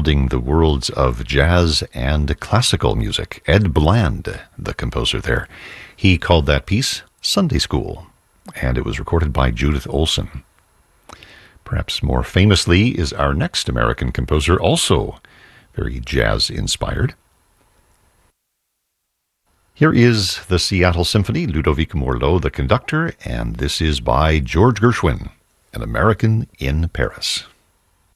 melding the worlds of jazz and classical music. Ed Bland, the composer there, he called that piece Sunday School, and it was recorded by Judith Olson. Perhaps more famously is our next American composer, also very jazz-inspired. Here is the Seattle Symphony, Ludovic Morlot, the conductor, and this is by George Gershwin, An American in Paris.